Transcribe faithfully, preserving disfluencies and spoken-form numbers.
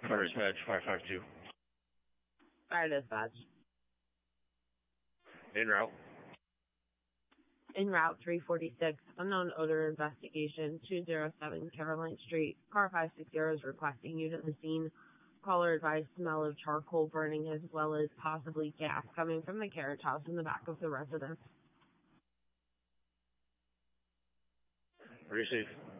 Fire dispatch, five five two. Fire dispatch. En route. En route three forty-six, unknown odor investigation, two oh seven Caroline Street. Car five sixty is requesting you to the scene. Caller advised smell of charcoal burning as well as possibly gas coming from the carriage house in the back of the residence. Receive.